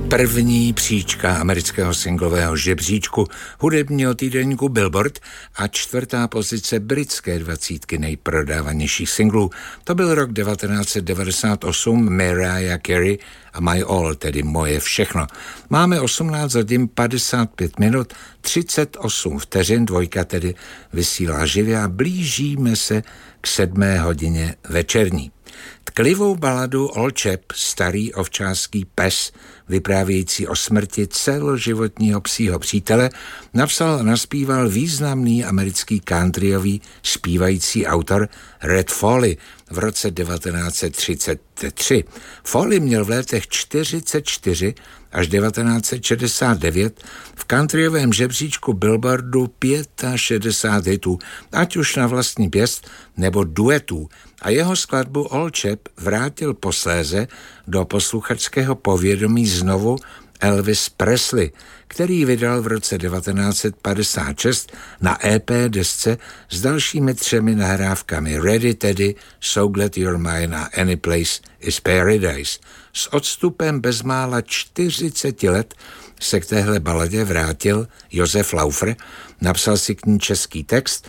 První příčka amerického singlového žebříčku hudebního týdeníku Billboard a čtvrtá pozice britské 20 nejprodávanějších singlů. To byl rok 1998, Mariah Carey a My All, tedy Moje všechno. Máme 18 hodin 55 minut, 38 vteřin, dvojka tedy vysílá živě a blížíme se k 7. hodině večerní. Tklivou baladu Old Chap, starý ovčářský pes, vyprávějící o smrti celoživotního psího přítele, napsal a naspíval významný americký countryový zpívající autor Red Foley v roce 1933. Foley měl v letech 44 až 1969 v countryovém žebříčku Billboardu 65 hitů, ať už na vlastní pěst nebo duetů, a jeho skladbu Old Chap vrátil posléze do posluchačského povědomí znovu Elvis Presley, který vydal v roce 1956 na EP desce s dalšími 3 nahrávkami Ready Teddy, So Glad You're Mine a Any Place is Paradise. S odstupem bezmála 40 let se k téhle baladě vrátil Josef Laufer, napsal si k ní český text